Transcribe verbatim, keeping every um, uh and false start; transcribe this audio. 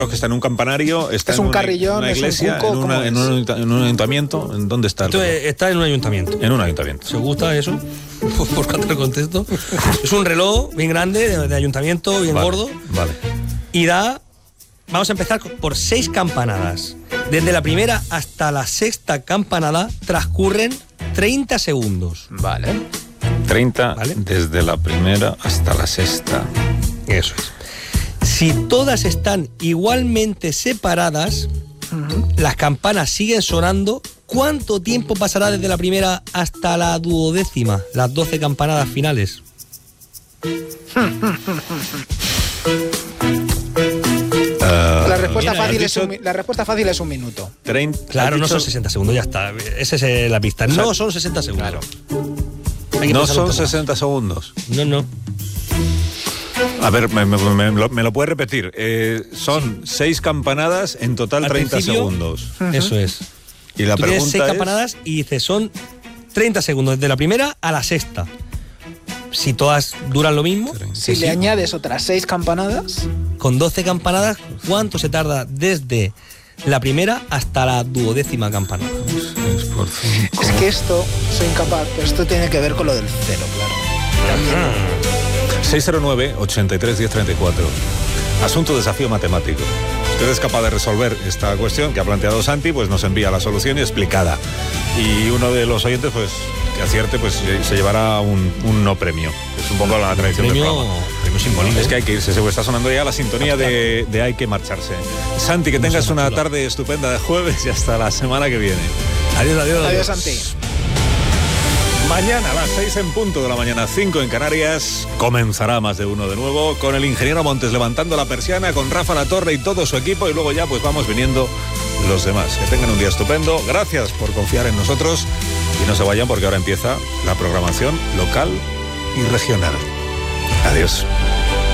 que está en un campanario, está es en un una, carrillón, una iglesia, es un cuco, en, una, en, un, en un ayuntamiento. ¿En dónde está? Esto está en un ayuntamiento. En un ayuntamiento. ¿Se gusta eso? Por cantar el contexto. Es un reloj bien grande, de, de ayuntamiento, bien vale, gordo. Vale. Y da... Vamos a empezar por seis campanadas. Desde la primera hasta la sexta campanada transcurren treinta segundos. Vale. treinta ¿Vale? Desde la primera hasta la sexta. Eso es. Si todas están igualmente separadas, uh-huh. las campanas siguen sonando. ¿Cuánto tiempo pasará desde la primera hasta la duodécima? Las doce campanadas finales. La respuesta, Mira, fácil es dicho... un, la respuesta fácil es un minuto. treinta, claro, no dicho... son sesenta segundos, ya está. Esa es la pista. No o sea, son sesenta segundos. Claro. No son sesenta segundos. No, no. A ver, me, me, me, lo, me lo puedes repetir. Eh, son seis campanadas, en total Al treinta segundos. Uh-huh. Eso es. Y la Tú pregunta tienes seis es... campanadas y dices, son treinta segundos, desde la primera a la sexta. Si todas duran lo mismo... Si le añades otras seis campanadas... Con doce campanadas, ¿cuánto se tarda desde la primera hasta la duodécima campanada? seis por cinco. Es que esto, soy incapaz, pero esto tiene que ver con lo del cero, claro. seis cero nueve, ochenta y tres, diez treinta y cuatro. Asunto desafío matemático. Usted es capaz de resolver esta cuestión que ha planteado Santi, pues nos envía la solución explicada. Y uno de los oyentes, pues, que acierte, pues se llevará un, un no premio. Es un poco la tradición premio, del programa. Premio simbólico. Es que hay que irse, se está sonando ya la sintonía de, de Hay que marcharse. Santi, que tengas una tarde estupenda de jueves y hasta la semana que viene. Adiós, adiós. Adiós, Santi. Mañana a las seis en punto de la mañana, cinco en Canarias, comenzará Más de Uno de nuevo, con el ingeniero Montes levantando la persiana, con Rafa La Torre y todo su equipo, y luego ya pues vamos viniendo los demás. Que tengan un día estupendo, gracias por confiar en nosotros, y no se vayan porque ahora empieza la programación local y regional. Adiós.